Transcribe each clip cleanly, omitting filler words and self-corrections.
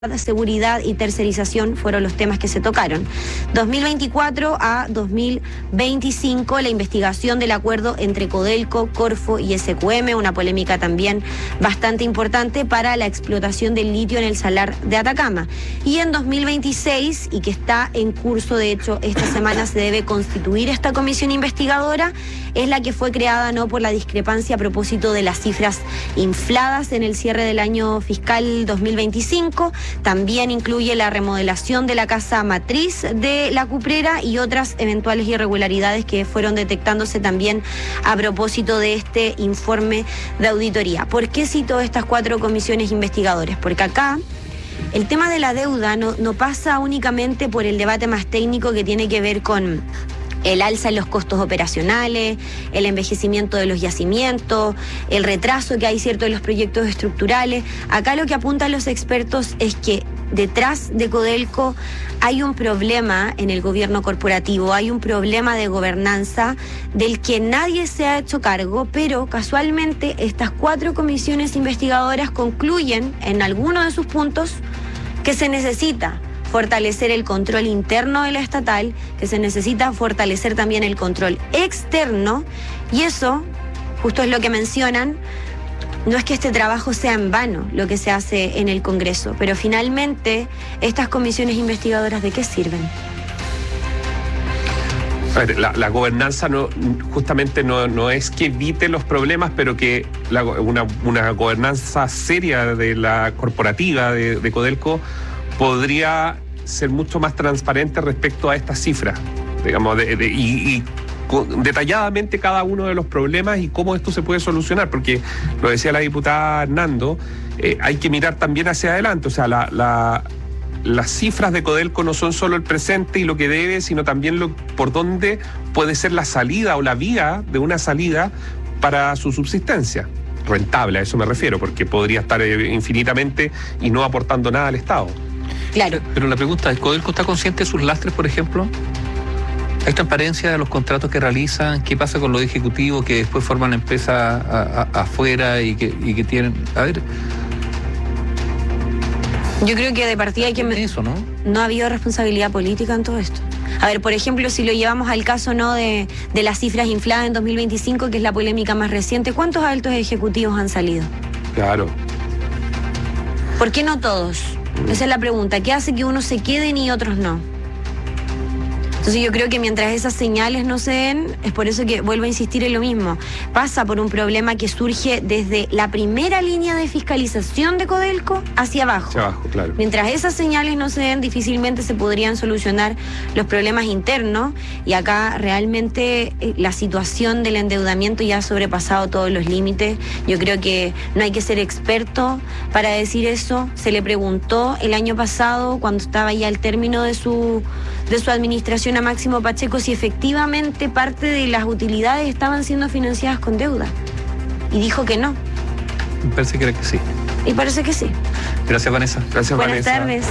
seguridad y tercerización fueron los temas que se tocaron. 2024 a 2025, la investigación del acuerdo entre Codelco, Corfo y SQM, una polémica también bastante importante para la explotación del litio en el Salar de Atacama. Y en 2026, y que está en curso, de hecho, esta semana se debe constituir esta comisión investigadora, es la que fue creada no por la discrepancia a propósito de las cifras infladas en el cierre del año fiscal 2025. También incluye la remodelación de la casa matriz de la cuprera y otras eventuales irregularidades que fueron detectándose también a propósito de este informe de auditoría. ¿Por qué cito estas 4 comisiones investigadoras? Porque acá el tema de la deuda no pasa únicamente por el debate más técnico que tiene que ver con el alza en los costos operacionales, el envejecimiento de los yacimientos, el retraso que hay, cierto, de los proyectos estructurales. Acá lo que apuntan los expertos es que detrás de Codelco hay un problema en el gobierno corporativo, hay un problema de gobernanza del que nadie se ha hecho cargo, pero casualmente estas 4 comisiones investigadoras concluyen en algunos de sus puntos que se necesita fortalecer el control interno de la estatal, que se necesita fortalecer también el control externo, y eso, justo es lo que mencionan, no es que este trabajo sea en vano lo que se hace en el Congreso, pero finalmente estas comisiones investigadoras, ¿de qué sirven? A ver, la gobernanza justamente no es que evite los problemas, pero que una gobernanza seria de la corporativa de Codelco podría ser mucho más transparente respecto a estas cifras, digamos, y detalladamente cada uno de los problemas y cómo esto se puede solucionar, porque lo decía la diputada Hernando, hay que mirar también hacia adelante, o sea, las cifras de Codelco no son solo el presente y lo que debe, sino también por dónde puede ser la salida o la vía de una salida para su subsistencia. Rentable, a eso me refiero, porque podría estar infinitamente y no aportando nada al Estado. Claro. Pero la pregunta es, ¿Codelco está consciente de sus lastres, por ejemplo? ¿Hay transparencia de los contratos que realizan? ¿Qué pasa con los ejecutivos que después forman empresas afuera y que tienen...? A ver... Yo creo que de partida hay que... Eso, ¿no? No ha habido responsabilidad política en todo esto. A ver, por ejemplo, si lo llevamos al caso no de las cifras infladas en 2025, que es la polémica más reciente, ¿cuántos altos ejecutivos han salido? Claro. ¿Por qué no todos? Esa es la pregunta. ¿Qué hace que unos se queden y otros no? Entonces yo creo que mientras esas señales no se den, es por eso que vuelvo a insistir en lo mismo. Pasa por un problema que surge desde la primera línea de fiscalización de Codelco hacia abajo. Hacia abajo, claro. Mientras esas señales no se den, difícilmente se podrían solucionar los problemas internos. Y acá realmente la situación del endeudamiento ya ha sobrepasado todos los límites. Yo creo que no hay que ser experto para decir eso. Se le preguntó el año pasado, cuando estaba ya al término de su administración, a Máximo Pacheco, si efectivamente parte de las utilidades estaban siendo financiadas con deuda. Y dijo que no. Me parece que era que sí. Y parece que sí. Gracias, Vanessa. Gracias, Buenas Vanessa. tardes.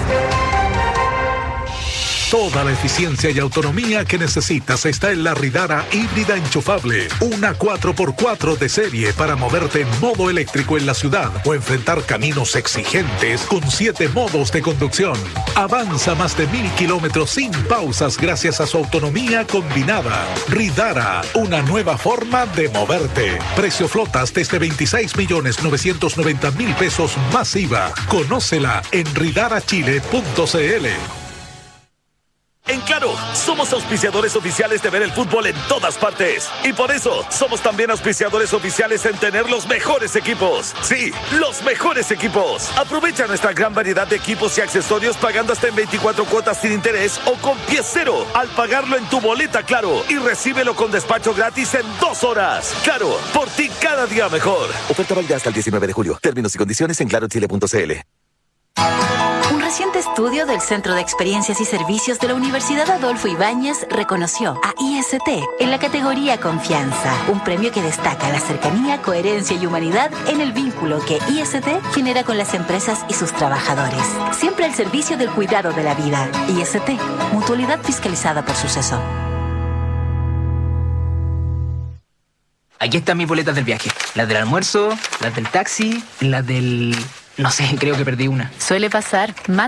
Toda la eficiencia y autonomía que necesitas está en la Ridara híbrida enchufable. Una 4x4 de serie para moverte en modo eléctrico en la ciudad o enfrentar caminos exigentes con 7 modos de conducción. Avanza más de 1000 kilómetros sin pausas gracias a su autonomía combinada. Ridara, una nueva forma de moverte. Precio flotas desde 26.990.000 pesos más IVA. Conócela en ridarachile.cl. En Claro, somos auspiciadores oficiales de ver el fútbol en todas partes. Y por eso, somos también auspiciadores oficiales en tener los mejores equipos. Sí, los mejores equipos. Aprovecha nuestra gran variedad de equipos y accesorios pagando hasta en 24 cuotas sin interés o con pie cero al pagarlo en tu boleta Claro. Y recíbelo con despacho gratis en 2 horas. Claro, por ti cada día mejor. Oferta válida hasta el 19 de julio. Términos y condiciones en clarochile.cl. Un reciente estudio del Centro de Experiencias y Servicios de la Universidad Adolfo Ibáñez reconoció a IST en la categoría Confianza, un premio que destaca la cercanía, coherencia y humanidad en el vínculo que IST genera con las empresas y sus trabajadores. Siempre al servicio del cuidado de la vida. IST, mutualidad fiscalizada por Suceso. Aquí están mis boletas del viaje. Las del almuerzo, las del taxi, las del No sé, creo que perdí una. Suele pasar.